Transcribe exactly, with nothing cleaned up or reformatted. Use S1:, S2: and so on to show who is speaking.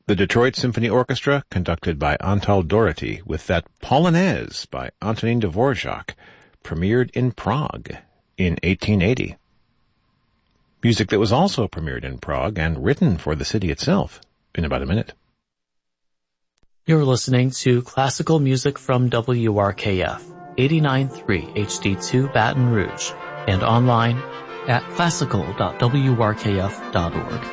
S1: The Detroit Symphony Orchestra, conducted by Antal Doherty, with that Polonaise by Antonin Dvorak, premiered in Prague in eighteen eighty. Music that was also premiered in Prague and written for the city itself in about a minute.
S2: You're listening to classical music from W R K F, eighty-nine point three H D two Baton Rouge, and online at classical dot w r k f dot org.